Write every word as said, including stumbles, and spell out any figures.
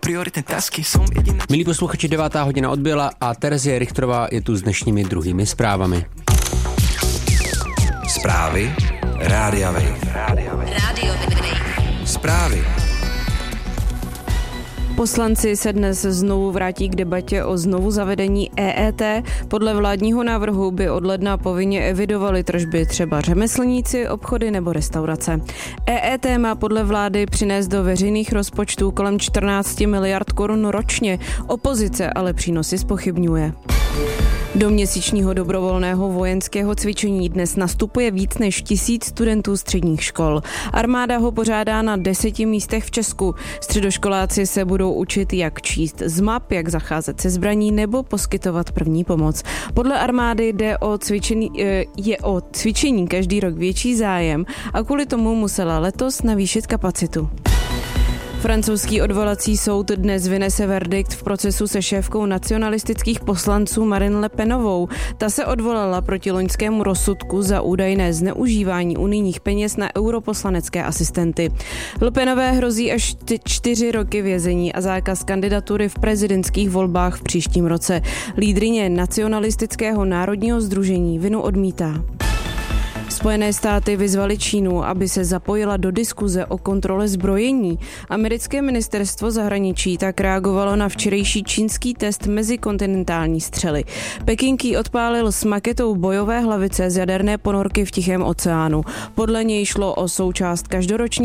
Prioritné tasky jsou jediné. Milí posluchači, devátá hodina odbyla a Terezie Richtrová je tu s dnešními druhými zprávami. Zprávy Rádia Wave. Rádio Wave. Zprávy. Poslanci se dnes znovu vrátí k debatě o znovu zavedení E E T. Podle vládního návrhu by od ledna povinně evidovali tržby třeba řemeslníci, obchody nebo restaurace. E E T má podle vlády přinést do veřejných rozpočtů kolem čtrnáct miliard korun ročně. Opozice ale přínosy zpochybňuje. Do měsíčního dobrovolného vojenského cvičení dnes nastupuje víc než tisíc studentů středních škol. Armáda ho pořádá na deseti místech v Česku. Středoškoláci se budou učit, jak číst z map, jak zacházet se zbraní nebo poskytovat první pomoc. Podle armády jde o cvičení, je o cvičení každý rok větší zájem a kvůli tomu musela letos navýšit kapacitu. Francouzský odvolací soud dnes vynese verdikt v procesu se šéfkou nacionalistických poslanců Marine Le Penovou. Ta se odvolala proti loňskému rozsudku za údajné zneužívání unijních peněz na europoslanecké asistenty. Le Penové hrozí až čtyři roky vězení a zákaz kandidatury v prezidentských volbách v příštím roce. Lídryně nacionalistického národního sdružení vinu odmítá. Spojené státy vyzvaly Čínu, aby se zapojila do diskuze o kontrole zbrojení. Americké ministerstvo zahraničí tak reagovalo na včerejší čínský test mezikontinentální střely. Peking ji odpálil s maketou bojové hlavice z jaderné ponorky v Tichém oceánu. Podle něj šlo o součást každoroční